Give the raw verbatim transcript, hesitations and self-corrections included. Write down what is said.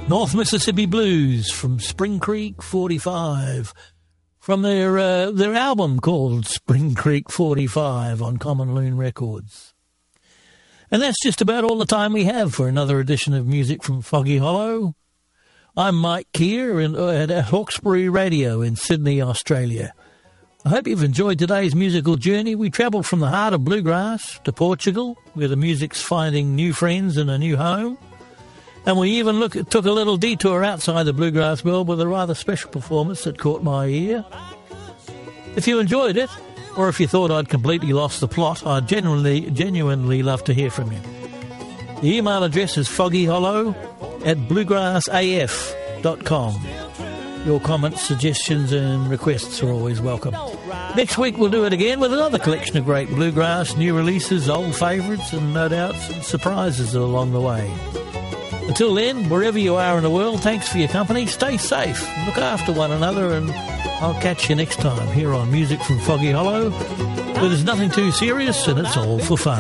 North Mississippi Blues from Spring Creek forty-five, from their uh, their album called Spring Creek forty-five on Common Loon Records. And that's just about all the time we have for another edition of Music from Foggy Hollow. I'm Mike Keir in, uh, at Hawkesbury Radio in Sydney, Australia. I hope you've enjoyed today's musical journey. We travelled from the heart of bluegrass to Portugal, where the music's finding new friends and a new home. And we even look, took a little detour outside the bluegrass world with a rather special performance that caught my ear. If you enjoyed it, or if you thought I'd completely lost the plot, I'd genuinely, genuinely love to hear from you. The email address is foggyhollow at bluegrassaf dot com. Your comments, suggestions and requests are always welcome. Next week we'll do it again with another collection of great bluegrass, new releases, old favourites and no doubt some surprises along the way. Until then, wherever you are in the world, thanks for your company. Stay safe, look after one another, and I'll catch you next time here on Music from Foggy Hollow, where there's nothing too serious and it's all for fun.